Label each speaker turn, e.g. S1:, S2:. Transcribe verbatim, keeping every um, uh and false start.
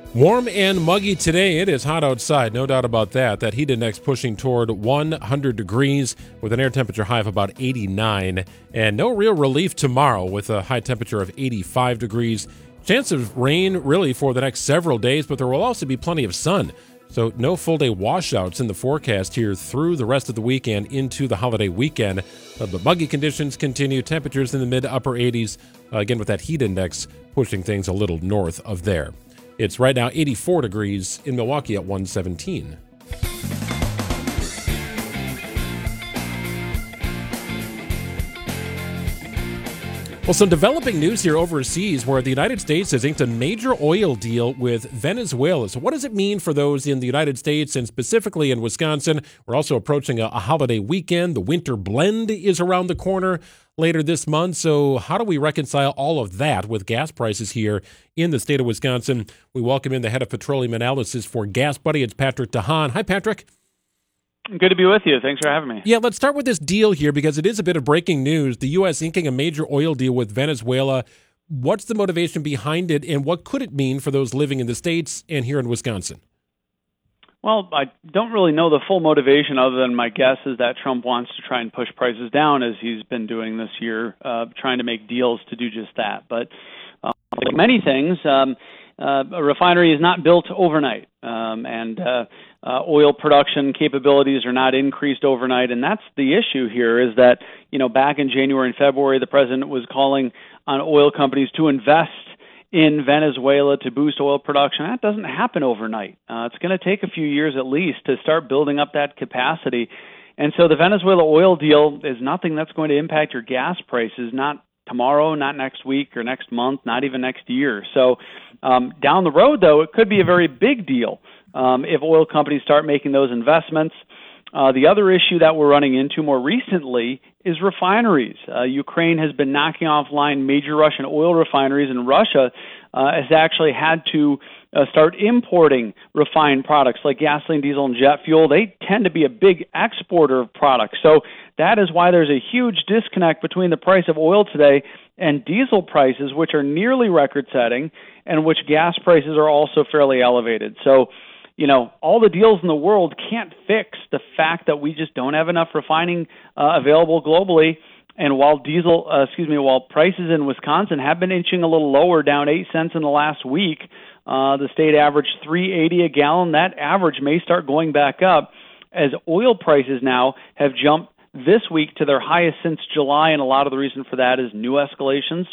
S1: Warm and muggy today. It is hot outside, no doubt about that. That heat index pushing toward one hundred degrees with an air temperature high of about eighty-nine. And no real relief tomorrow with a high temperature of eighty-five degrees. Chance of rain really for the next several days, but there will also be plenty of sun. So no full-day washouts in the forecast here through the rest of the weekend into the holiday weekend. Uh, but muggy conditions continue. Temperatures in the mid to upper eighties, uh, again with that heat index pushing things a little north of there. It's right now eighty-four degrees in Milwaukee at one seventeen. Well, some developing news here overseas where the United States has inked a major oil deal with Venezuela. So what does it mean for those in the United States and specifically in Wisconsin? We're also approaching a, a holiday weekend. The winter blend is around the corner later this month. So how do we reconcile all of that with gas prices here in the state of Wisconsin? We welcome in the head of petroleum analysis for Gas Buddy. It's Patrick DeHaan. Hi, Patrick.
S2: Good to be with you. Thanks for having me.
S1: Yeah, let's start with this deal here because it is a bit of breaking news. The U S inking a major oil deal with Venezuela. What's the motivation behind it, and what could it mean for those living in the States and here in Wisconsin?
S2: Well, I don't really know the full motivation other than my guess is that Trump wants to try and push prices down as he's been doing this year, uh, trying to make deals to do just that. But uh, like many things, um, uh, a refinery is not built overnight, um, and uh, uh, oil production capabilities are not increased overnight. And that's the issue here is that, you know, back in January and February, the president was calling on oil companies to invest in Venezuela to boost oil production. That doesn't happen overnight. Uh, it's going to take a few years at least to start building up that capacity. And so the Venezuela oil deal is nothing that's going to impact your gas prices, not tomorrow, not next week or next month, not even next year. So um, down the road, though, it could be a very big deal um, if oil companies start making those investments. Uh, the other issue that we're running into more recently is refineries. Uh, Ukraine has been knocking offline major Russian oil refineries, and Russia uh, has actually had to uh, start importing refined products like gasoline, diesel, and jet fuel. They tend to be a big exporter of products. So that is why there's a huge disconnect between the price of oil today and diesel prices, which are nearly record-setting, and which gas prices are also fairly elevated. So you know, all the deals in the world can't fix the fact that we just don't have enough refining uh, available globally. And while diesel, uh, excuse me, while prices in Wisconsin have been inching a little lower, down eight cents in the last week, uh, the state averaged three eighty a gallon. That average may start going back up as oil prices now have jumped this week to their highest since July, and a lot of the reason for that is new escalations